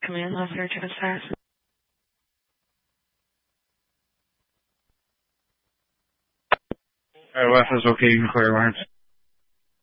Command officer to assess. Alright, West is okay, you can clear lines.